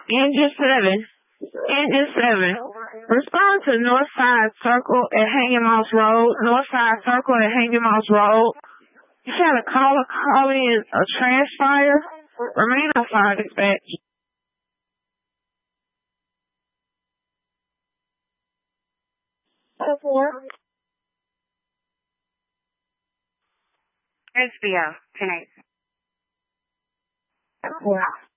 Engine 7. Engine 7. Respond to Northside Circle at Hanging Moss Road. Northside Circle at Hanging Moss Road. You had a caller call in a trash fire. Remain on fire dispatch. HBO tonight. Yeah.